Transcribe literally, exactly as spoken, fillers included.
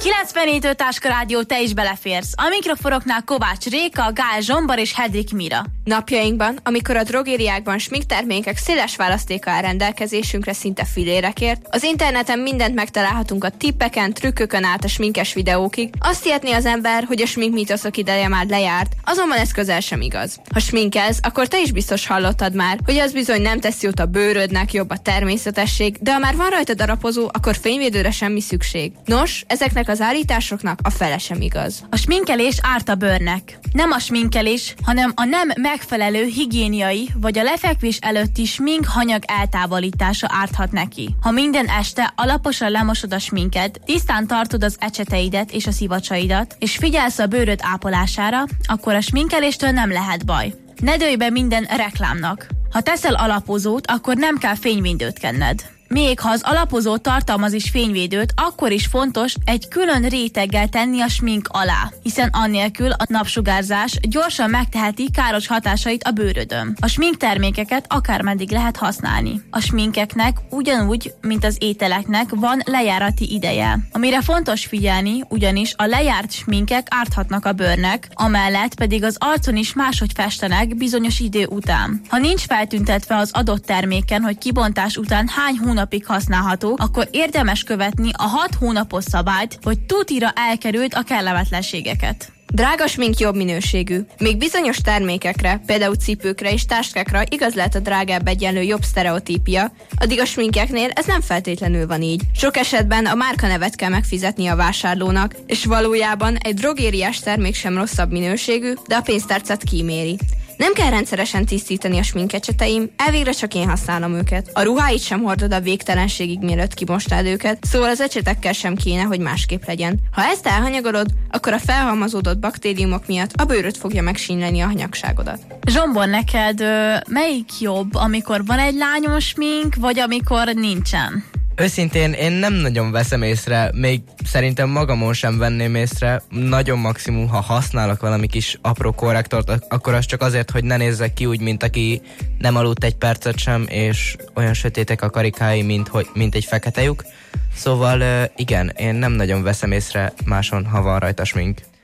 kilencvennégy öt Táska Rádió, te is beleférsz. A mikrofonoknál Kovács Réka, Gál Zsombar és Hedrik Mira. Napjainkban, amikor a drogériákban sminktermékek széles választéka áll rendelkezésünkre szinte filérekért, az interneten mindent megtalálhatunk a tippeken, trükkökön át a sminkes videókig, azt hihetné az ember, hogy a sminkmítoszok ideje már lejárt, azonban ez közel sem igaz. Ha sminkelsz, akkor te is biztos hallottad már, hogy az bizony nem teszi jót a bőrödnek, jobb a természetesség, de ha már van rajta darapozó, akkor fényvédőre semmi szükség. Nos, ezeknek az állításoknak a fele sem igaz. A sminkelés árt a bőrnek. Nem a sminkelés, hanem a nem megfelelő higiéniai vagy a lefekvés előtti smink hanyag eltávolítása árthat neki. Ha minden este alaposan lemosod a sminket, tisztán tartod az ecseteidet és a szivacsaidat, és figyelsz a bőröd ápolására, akkor a sminkeléstől nem lehet baj. Ne dőlj be minden reklámnak. Ha teszel alapozót, akkor nem kell fényvédőt kenned. Még ha az alapozó tartalmaz is fényvédőt, akkor is fontos egy külön réteggel tenni a smink alá, hiszen annélkül a napsugárzás gyorsan megteheti káros hatásait a bőrödön. A sminktermékeket akármeddig lehet használni. A sminkeknek ugyanúgy, mint az ételeknek van lejárati ideje, amire fontos figyelni, ugyanis a lejárt sminkek árthatnak a bőrnek, amellett pedig az arcon is máshogy festenek bizonyos idő után. Ha nincs feltüntetve az adott terméken, hogy kibontás után hány hónap napig használható, akkor érdemes követni a hat hónapos szabályt, hogy tutira elkerült a kellemetlenségeket. Drága smink jobb minőségű. Még bizonyos termékekre, például cipőkre és táskákra igaz lehet a drágább egyenlő jobb sztereotípia, addig a sminkeknél ez nem feltétlenül van így. Sok esetben a márkanevet kell megfizetni a vásárlónak, és valójában egy drogériás termék sem rosszabb minőségű, de a pénztárcát kíméri. Nem kell rendszeresen tisztítani a sminkecseteim, elvégre csak én használom őket. A ruháit sem hordod a végtelenségig, mielőtt kimostád őket, szóval az ecsetekkel sem kéne, hogy másképp legyen. Ha ezt elhanyagolod, akkor a felhalmozódott baktériumok miatt a bőröd fogja megsínyleni a hanyagságodat. Zsombor, neked ö, melyik jobb, amikor van egy lányos smink, vagy amikor nincsen? Őszintén én nem nagyon veszem észre, még szerintem magamon sem venném észre, nagyon maximum, ha használok valami kis apró korrektort, akkor az csak azért, hogy ne nézzek ki úgy, mint aki nem aludt egy percet sem, és olyan sötétek a karikái, mint, hogy, mint egy fekete lyuk. Szóval igen, én nem nagyon veszem észre máson, ha van rajta smink.